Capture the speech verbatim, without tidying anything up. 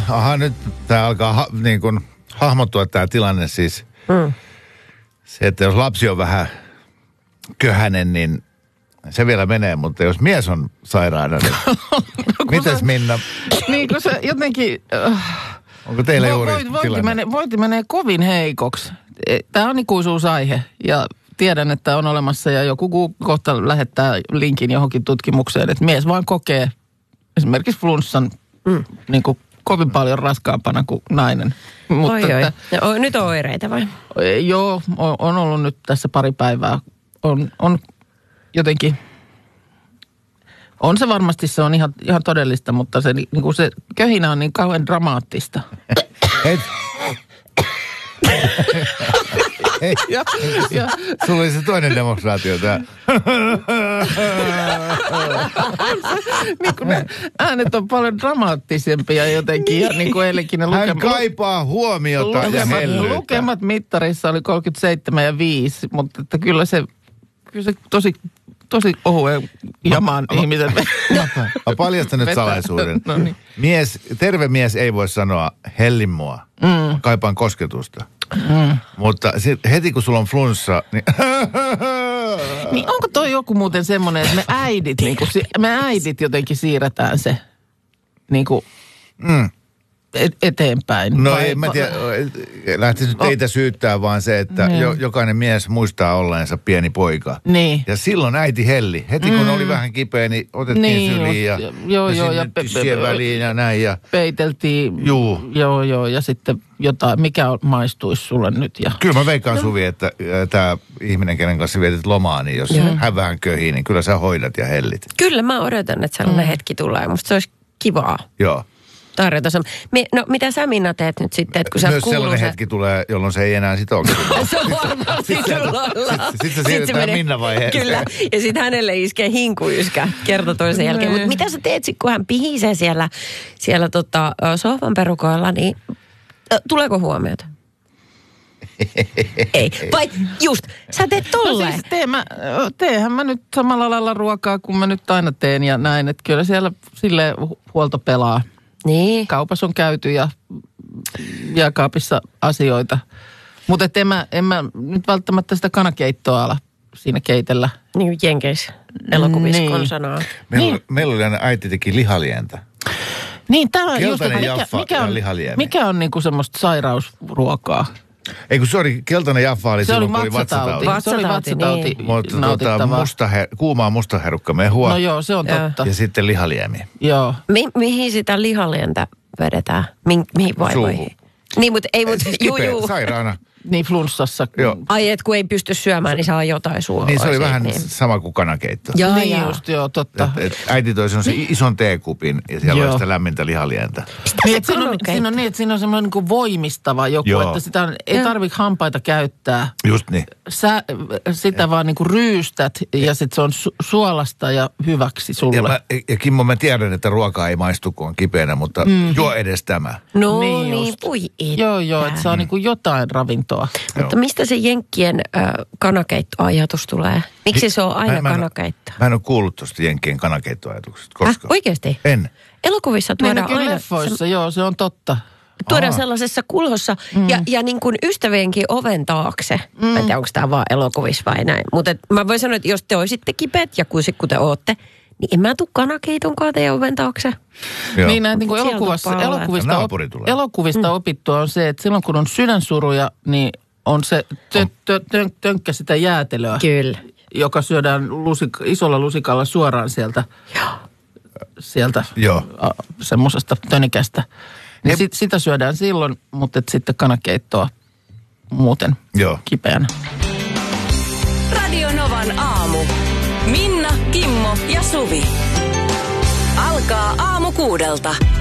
aha, nyt tää alkaa ha, niin kuin hahmottua tää tilanne siis. Mm. Se, että jos lapsi on vähän köhänen, niin se vielä menee, mutta jos mies on sairaana, niin no, mites Minna? Niin kun se jotenkin... Uh, Onko teillä vo, juuri voit, tilanne? Menee, vointi menee kovin heikoksi. Tämä on ikuisuusaihe ja tiedän, että on olemassa ja joku kohta lähettää linkin johonkin tutkimukseen, että mies vaan kokee esimerkiksi flunssan mm. niin kuin kovin paljon raskaampana kuin nainen. Mutta oi, oi. Että, no, nyt on oireita vai? Joo, on, on ollut nyt tässä pari päivää. On, on jotenkin, on se varmasti, se on ihan, ihan todellista, mutta se, niin kuin se köhinä on niin kauhean dramaattista. Et. Hei, ja, ja. Sulla oli se toinen demonstraatio tää. Niin kuin ne äänet on paljon dramaattisempia jotenkin. Ja niin kuin eilenkin ne Hän lukemat, kaipaa huomiota ja hellyyttä. Lukemat mittarissa oli kolmekymmentäseitsemän ja viisi, mutta että kyllä se, kyllä se tosi, tosi ohuen jamaan ma, ihmisen. Ma, mä paljastan nyt salaisuuden. No niin. Mies, terve mies ei voi sanoa hellin mua. Mm. Kaipaan kosketusta. Mm. Mutta sit, heti kun sulla on flunssa, niin... Niin onko toi joku muuten semmoinen, että me äidit, niin kuin, me äidit jotenkin siirretään se niin kuin, mm. et, eteenpäin? No vai, ei, mä tiedä, lähtisi nyt teitä syyttää, vaan se, että mm. jo, jokainen mies muistaa olleensa pieni poika. Niin. Ja silloin äiti helli. Heti kun mm. oli vähän kipeä, niin otettiin niin, syliin ja, joo, ja joo, ja pe- pe- väliin ja näin. Ja peiteltiin. Juu. Joo, joo, ja sitten jotain, mikä maistuisi sulle nyt. Ja... Kyllä mä veikkaan no. Suvi, että tämä ihminen, kenen kanssa vietit lomaa, niin jos mm. hän vähän köhii, niin kyllä sä hoidat ja hellit. Kyllä mä odotan, että sellainen mm. hetki tulee. Musta se olisi kivaa. Joo. Tarjota. No mitä sä Minna teet nyt sitten, että kun sä myös sellainen se... hetki tulee, jolloin se ei enää sit ole. Se on varmasti sulla. Sitten se siirretään Minna-vaiheeseen. Kyllä, ja sitten hänelle iskee hinkuyyskä kerta toisen jälkeen. Mutta mitä sä teet sitten, kun hän pihisee siellä, siellä tota, sohvan perukoilla, niin tuleeko huomiota? Ei, vai just, sä teet tolleen. No siis teen mä, teehän mä nyt samalla lailla ruokaa, kun mä nyt aina teen ja näin, että kyllä siellä silleen huolto pelaa. Niin. Kaupassa on käyty ja jääkaapissa asioita. Mutta en mä, en mä nyt välttämättä sitä kanakeittoa ala siinä keitellä. Niin jenkeissä elokuvissa niin. Konsanaa. Meillä, niin. meillä oli aina äiti teki lihalientä. Niin, tää on just, keltainen mikä, jaffa mikä on, lihaliemi. mikä on niinku semmoista sairausruokaa? Ei kun sorry, keltainen jaffa oli se silloin, oli kun oli vatsatauti. vatsatauti. Se oli vatsatauti niin. Mutta tuota, musta her, kuumaa mustaherukkamehua. No joo, se on totta. Ja sitten lihaliemi. Joo. Mi- mihin sitä lihalientä vedetään? Mi- mihin vaivoihin? Suuhun. Niin, mutta ei, mutta siis juu, juu. sairaana. Niin flunssassa. Joo. Ai, et kun ei pysty syömään, niin saa jotain suoraa. Niin se oli vähän niin. sama kuin kanakeitto. Jaa, niin jaa. just, joo, totta. Et, et äiti toi sen ison teekupin ja siellä joo. oli sitä lämmintä lihalientä. Niin, että siinä, on, siinä on niin, että siinä on semmoinen niin kuin voimistava joku, joo. Että sitä on, ei tarvitse hampaita käyttää. Just niin. Sä sitä vaan niin kuin ryystät ja sitten se on su- suolasta ja hyväksi sulle. Ja, mä, ja Kimmo, mä tiedän, että ruoka ei maistu, kun on kipeänä, mutta mm. juo edes tämä. No niin, niin pui etää. Joo, joo, että saa niin kuin jotain ravintoa. Mutta mistä se jenkkien äh, kanakeittoajatus tulee? Miksi se on aina mä, mä kanakeitto? Mä en ole kuullut tuosta jenkkien kanakeittoajatuksesta koskaan. Äh, oikeasti? En. Elokuvissa tuodaan niin, aina... leffoissa, se, joo, se on totta. Tuodaan Aa. sellaisessa kulhossa mm. ja, ja niin kuin ystävienkin oven taakse. Mm. Mä en tiedä, onko tämä vaan elokuvissa vai näin. Mutta mä voin sanoa, että jos te olisitte kipeät ja kun, kun te ootte, niin en mä tuu kanakeitonkaan teidän oven taakse. Joo. Niin näin niin kuin elokuvassa, elokuvista, op, elokuvista mm. opittua on se, että silloin kun on sydänsuruja, niin on se tö, tö, tö, tönkkä sitä jäätelöä. Kyllä. Joka syödään lusik- isolla lusikalla suoraan sieltä, sieltä a, semmoisesta tönikästä. Niin sit, sitä syödään silloin, mutta et sitten kanakeittoa muuten Joo. kipeänä. Radio Novan aamu. Minna, Kimmo ja Suvi. Alkaa aamu kuudelta.